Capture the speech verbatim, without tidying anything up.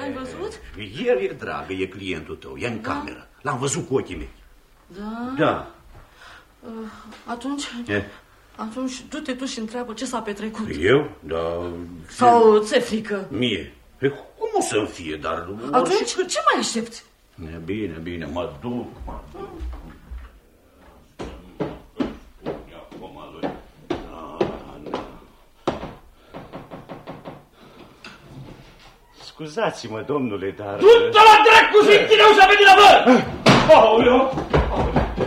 L-ai văzut? El e dragă, e clientul tău, e în da? cameră. L-am văzut cu ochii mei. Da? Da. Uh, atunci... E? Atunci du-te tu și întreabă ce s-a petrecut. Eu? Da... Sau ți-e frică? Mie? E, cum o să-mi fie, dar... Atunci orice... ce mai aștepți? E bine, bine, mă duc, mă duc. Scuzați-mă, domnule, dar... Du-te la dracu și tine ușa pe din avă! Aoleu!